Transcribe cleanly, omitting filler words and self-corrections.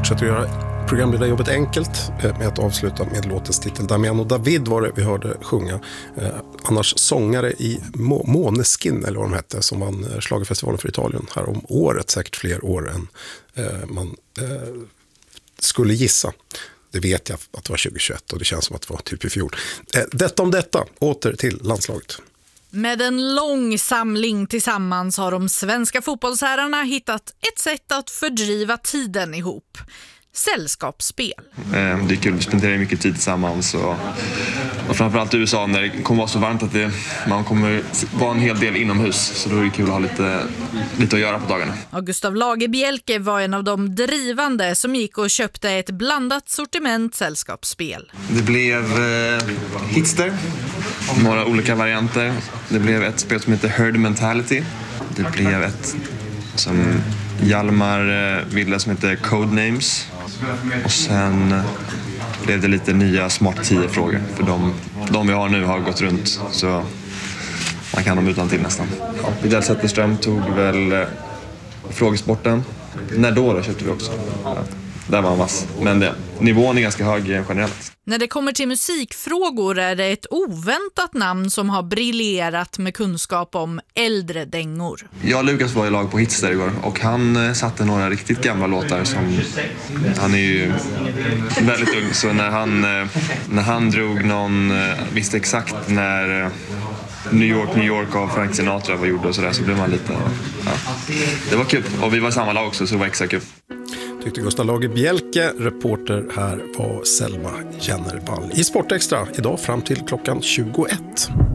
fortsätter göra programledarjobbet enkelt med att avsluta med låtens titel. Damiano David var det vi hörde sjunga. Annars sångare i Måneskin, eller vad de hette, som vann Schlagerfestivalen för Italien här om året. Säkert fler år än man skulle gissa. Det vet jag att det var 2021 och det känns som att det var typ i fjol. Detta om detta, åter till landslaget. Med en lång samling tillsammans har de svenska fotbollsherrarna hittat ett sätt att fördriva tiden ihop. Sällskapsspel. Det är kul, vi spenderar mycket tid tillsammans och framförallt i USA när det kommer vara så varmt att man kommer vara en hel del inomhus, så då är det kul att ha lite att göra på dagarna. Och Gustav Lagerbielke var en av de drivande som gick och köpte ett blandat sortiment sällskapsspel. Det blev Hitster, några olika varianter. Det blev ett spel som heter Herd Mentality. Det blev ett som Hjalmar ville som heter Codenames. Och sen blev det lite nya smart 10-frågor. För de vi har nu har gått runt, så man kan dem utan till nästan. Vidal Zetterström tog väl frågesporten. När då köpte vi också. Där var han vass. Men nivån är ganska hög generellt. När det kommer till musikfrågor är det ett oväntat namn som har briljerat med kunskap om äldre dängor. Jag och Lukas var i lag på Hitster igår och han satte några riktigt gamla låtar som... Han är ju väldigt ung, så när han drog någon... Visste exakt när New York av Frank Sinatra var gjord och sådär, så blev man lite... Ja. Det var kul och vi var i samma lag också, så det var extra kul. Tyckte Gustav Lagerbielke. Reporter här var Selma Jennervall i Sportextra idag fram till klockan 21.